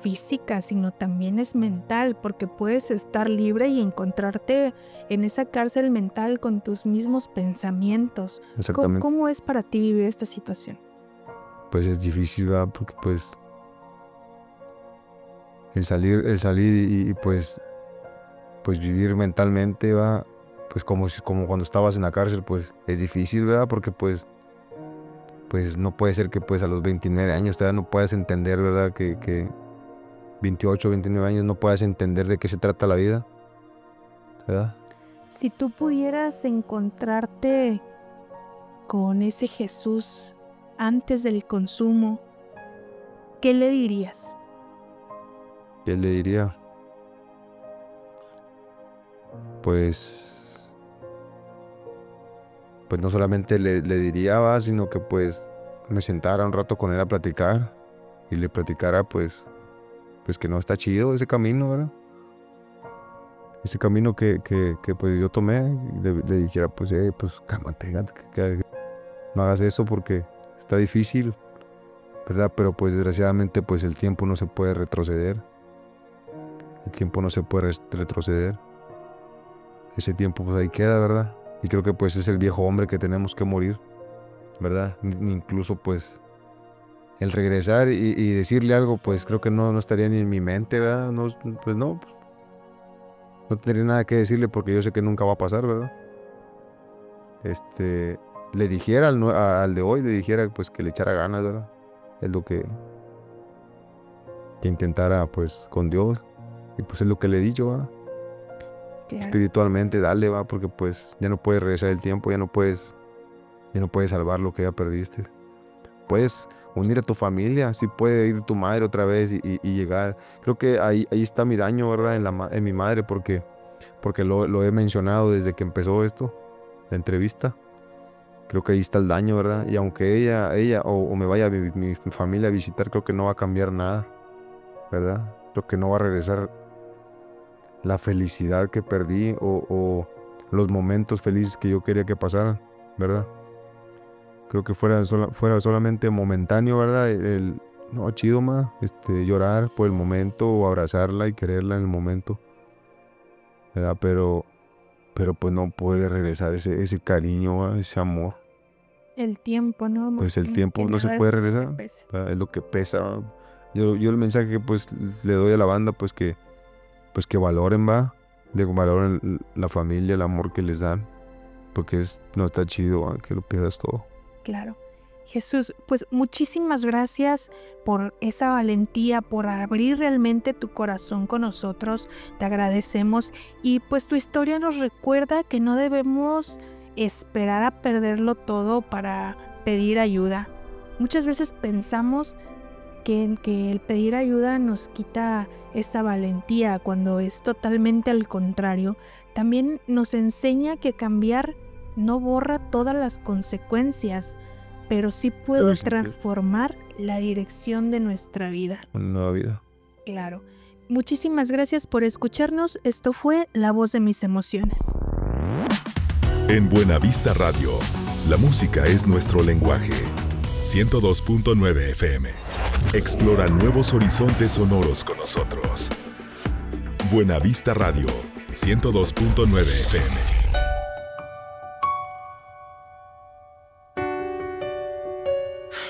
física, sino también es mental, porque puedes estar libre y encontrarte en esa cárcel mental con tus mismos pensamientos. Exactamente. ¿Cómo es para ti vivir esta situación? Pues es difícil, ¿verdad? Porque pues el salir y pues vivir mentalmente, ¿va? Pues como cuando estabas en la cárcel, pues es difícil, ¿verdad? Porque pues no puede ser que pues a los 29 años todavía no puedas entender, ¿verdad? Que 28, 29 años no puedas entender de qué se trata la vida, ¿verdad? Si tú pudieras encontrarte con ese Jesús antes del consumo, ¿qué le dirías? ¿Qué le diría? Pues no solamente le diría, ¿va? Sino que pues me sentara un rato con él a platicar y le platicara pues que no está chido ese camino, ¿verdad? Ese camino que pues yo tomé, le dijera pues cálmate, que no hagas eso porque está difícil, ¿verdad? Pero pues desgraciadamente pues el tiempo no se puede retroceder. El tiempo no se puede retroceder. Ese tiempo pues ahí queda, ¿verdad? Y creo que pues es el viejo hombre que tenemos que morir, ¿verdad? Incluso pues el regresar y decirle algo, pues creo que no estaría ni en mi mente, ¿verdad? No tendría nada que decirle porque yo sé que nunca va a pasar, ¿verdad? Le dijera al de hoy, le dijera pues que le echara ganas, ¿verdad? Es lo que intentara pues con Dios. Y pues es lo que le he dicho, ¿verdad? Claro. Espiritualmente, dale, va, porque pues ya no puedes regresar el tiempo, ya no puedes salvar lo que ya perdiste. Puedes unir a tu familia, sí puede ir tu madre otra vez y llegar. Creo que ahí está mi daño, ¿verdad? En mi madre, porque lo he mencionado desde que empezó esto, la entrevista. Creo que ahí está el daño, ¿verdad? Y aunque ella o me vaya mi familia a visitar, creo que no va a cambiar nada, ¿verdad? Creo que no va a regresar la felicidad que perdí o los momentos felices que yo quería que pasaran, ¿verdad? Creo que fuera solamente momentáneo, ¿verdad? No, chido, ma, llorar por el momento o abrazarla y quererla en el momento, ¿verdad? Pero pues no puede regresar ese cariño, ¿verdad? Ese amor. El tiempo, ¿no? Pues el tiempo no se puede regresar, ¿verdad? Es lo que pesa, ¿verdad? Yo el mensaje que pues le doy a la banda, pues que valoren, va, de que valoren la familia, el amor que les dan, porque no está chido, ¿va? Que lo pierdas todo. Claro. Jesús, pues muchísimas gracias por esa valentía, por abrir realmente tu corazón con nosotros. Te agradecemos y pues tu historia nos recuerda que no debemos esperar a perderlo todo para pedir ayuda. Muchas veces pensamos que el pedir ayuda nos quita esa valentía, cuando es totalmente al contrario. También nos enseña que cambiar no borra todas las consecuencias, pero sí puede transformar la dirección de nuestra vida. Una nueva vida. Claro. Muchísimas gracias por escucharnos. Esto fue La Voz de Mis Emociones. En Buenavista Radio, la música es nuestro lenguaje. 102.9 FM. Explora nuevos horizontes sonoros con nosotros. Buenavista Radio, 102.9 FM.